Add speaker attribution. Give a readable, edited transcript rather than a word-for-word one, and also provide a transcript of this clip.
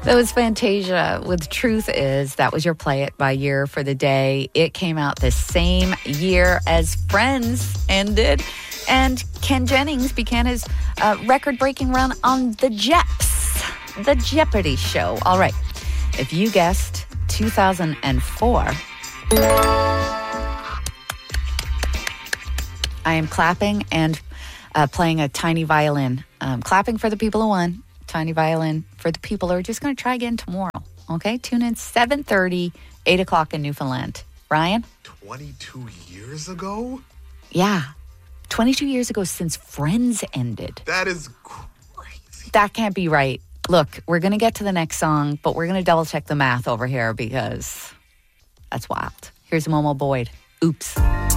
Speaker 1: That was Fantasia with Truth Is. That was your Play It by year for the day. It came out the same year as Friends ended. And Ken Jennings began his record-breaking run on the Jeps, the Jeopardy show. All right. If you guessed 2004, I am clapping and playing a tiny violin. Clapping for the people who won. Tiny violin for the people who are just going to try again tomorrow. Okay? Tune in 7:30, 8 o'clock in Newfoundland. Ryan?
Speaker 2: 22 years ago?
Speaker 1: Yeah. 22 years ago since Friends ended.
Speaker 2: That is crazy.
Speaker 1: That can't be right. Look, we're going to get to the next song, but we're going to double check the math over here because that's wild. Here's Momo Boyd. Oops.